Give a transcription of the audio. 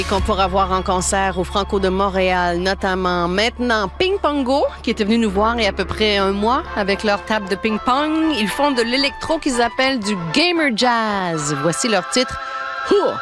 Qu'on pourra voir en concert au Franco de Montréal, notamment maintenant Ping Pongo, qui était venu nous voir il y a à peu près un mois avec leur table de ping-pong. Ils font de l'électro qu'ils appellent du gamer jazz. Voici leur titre.